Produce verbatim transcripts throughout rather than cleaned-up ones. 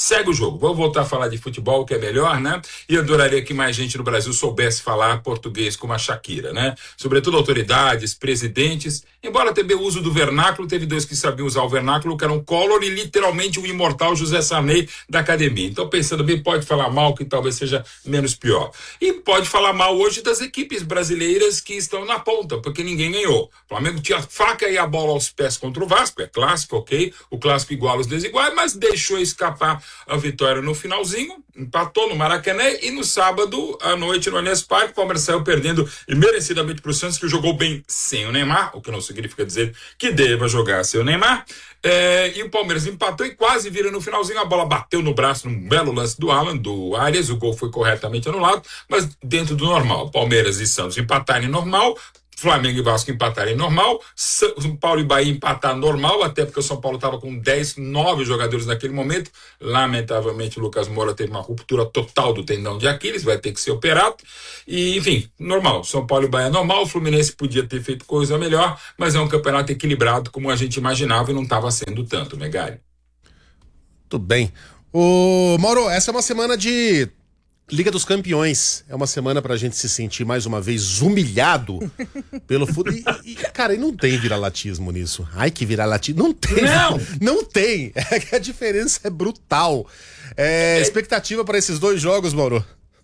segue o jogo. Vamos voltar a falar de futebol, que é melhor, né? E adoraria que mais gente no Brasil soubesse falar português como a Shakira, né? Sobretudo autoridades, presidentes. Embora também o uso do vernáculo, teve dois que sabiam usar o vernáculo, que eram o Collor e literalmente o imortal José Sarney da academia. Então, pensando bem, pode falar mal, que talvez seja menos pior. E pode falar mal hoje das equipes brasileiras que estão na ponta, porque ninguém ganhou. O Flamengo tinha a faca e a bola aos pés contra o Vasco, é clássico, ok? O clássico iguala os desiguais, mas deixou escapar a vitória no finalzinho, empatou no Maracanã e no sábado à noite no Allianz Parque, o Palmeiras saiu perdendo e merecidamente para o Santos, que jogou bem sem o Neymar, o que não significa dizer que deva jogar sem o Neymar. É, e o Palmeiras empatou e quase vira no finalzinho, a bola bateu no braço num belo lance do Alan, do Arias, o gol foi corretamente anulado, mas dentro do normal. Palmeiras e Santos empatarem normal, Flamengo e Vasco empatarem normal, São Paulo e Bahia empatar normal, até porque o São Paulo estava com dez, nove jogadores naquele momento. Lamentavelmente o Lucas Moura teve uma ruptura total do tendão de Aquiles, vai ter que ser operado. E, enfim, normal. São Paulo e Bahia normal, o Fluminense podia ter feito coisa melhor, mas é um campeonato equilibrado como a gente imaginava e não estava sendo tanto, né, Gary? Tudo bem. Ô, Mauro, essa é uma semana de Liga dos Campeões. É uma semana pra gente se sentir mais uma vez humilhado pelo futebol. E, e, cara, e não tem viralatismo nisso. Ai, que viralatismo. Não tem. Não! Não tem. É que a diferença é brutal. É, expectativa para esses dois jogos, Mauro?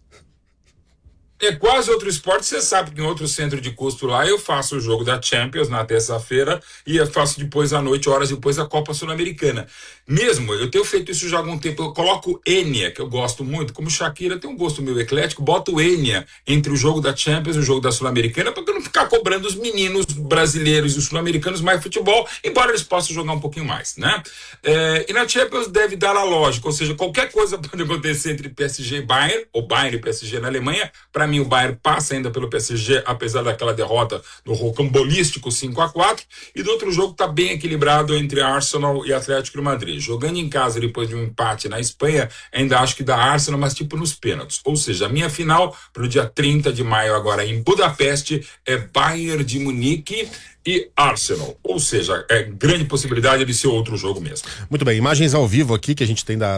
É quase outro esporte. Você sabe que em outro centro de custo lá eu faço o jogo da Champions na terça-feira e eu faço depois à noite, horas depois, a Copa Sul-Americana. Mesmo, eu tenho feito isso já há algum tempo. Eu coloco Enya, que eu gosto muito, como Shakira tem um gosto meio eclético, boto Enya entre o jogo da Champions e o jogo da Sul-Americana para não ficar cobrando os meninos brasileiros e os sul-americanos mais futebol, embora eles possam jogar um pouquinho mais, né? É, e na Champions deve dar a lógica, ou seja, qualquer coisa pode acontecer entre P S G e Bayern, ou Bayern e P S G na Alemanha. Para mim o Bayern passa ainda pelo P S G, apesar daquela derrota no rocambolístico cinco a quatro, e do outro jogo está bem equilibrado entre Arsenal e Atlético de Madrid. Jogando em casa depois de um empate na Espanha, ainda acho que dá Arsenal, mas tipo nos pênaltis. Ou seja, a minha final para o dia trinta de maio agora em Budapeste é Bayern de Munique e Arsenal. Ou seja, é grande possibilidade de ser outro jogo mesmo. Muito bem, imagens ao vivo aqui que a gente tem da